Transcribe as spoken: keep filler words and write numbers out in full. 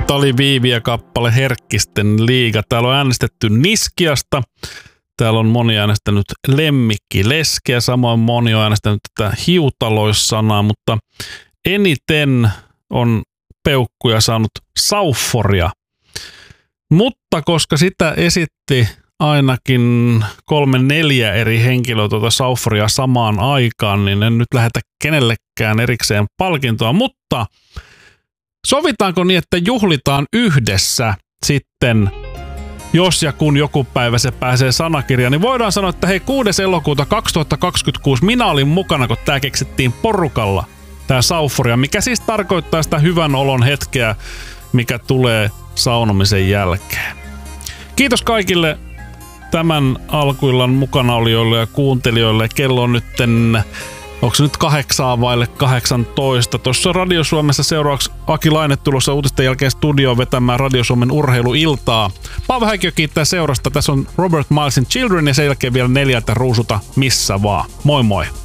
Tää oli Viivi ja kappale Herkkisten liiga. Täällä on äänestetty Niskiasta. Täällä on moni äänestänyt Lemmikki Leskeä. Samoin moni on äänestänyt tätä hiutaloissanaa, mutta eniten on peukkuja saanut Saufforia. Mutta koska sitä esitti ainakin kolme neljä eri henkilöä tuota Saufforia samaan aikaan, niin en nyt lähetä kenellekään erikseen palkintoa, mutta sovitaanko niin, että juhlitaan yhdessä sitten, jos ja kun joku päivä se pääsee sanakirjaan, niin voidaan sanoa, että hei, kuudes elokuuta kaksituhattakaksikymmentäkuusi minä olin mukana, kun tää keksittiin porukalla, tää Saufforia, mikä siis tarkoittaa sitä hyvän olon hetkeä, mikä tulee saunomisen jälkeen. Kiitos kaikille tämän alkuillan mukana olijoille ja kuuntelijoille. Kello on nytten, onko se nyt kahdeksaa vaille kahdeksantoista. Tuossa Radio Suomessa seuraavaksi Aki Laine tulossa uutisten jälkeen studioon vetämään Radio Suomen urheiluiltaa. Paavo Häikkiö kiittää seurasta. Tässä on Robert Milesin Children ja sen jälkeen vielä neljältä ruusuta missä vaan. Moi moi!